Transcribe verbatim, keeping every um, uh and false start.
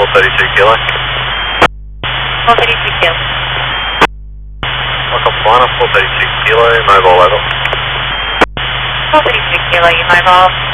four thirty-two kilo. four thirty-two kilo. Lock off liner, four thirty-two kilo, mobile level. four thirty-two kilo, you mobile.